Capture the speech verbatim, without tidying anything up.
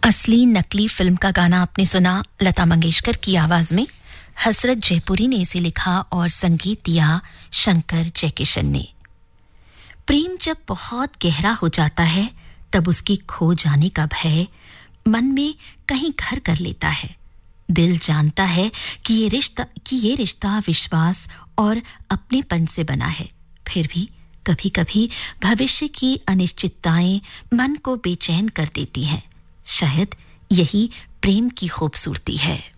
असली नकली फिल्म का गाना आपने सुना लता मंगेशकर की आवाज में। हसरत जयपुरी ने इसे लिखा और संगीत दिया शंकर जयकिशन ने। प्रेम जब बहुत गहरा हो जाता है तब उसकी खो जाने का भय मन में कहीं घर कर लेता है। दिल जानता है कि ये रिश्ता कि ये रिश्ता विश्वास और अपनेपन से बना है, फिर भी कभी-कभी भविष्य की अनिश्चितताएं मन को बेचैन कर देती हैं। शायद यही प्रेम की खूबसूरती है।